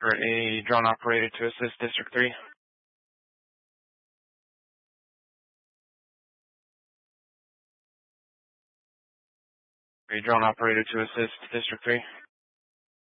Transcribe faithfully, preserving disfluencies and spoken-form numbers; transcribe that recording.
For a drone operator to assist District three. A drone operator to assist District three.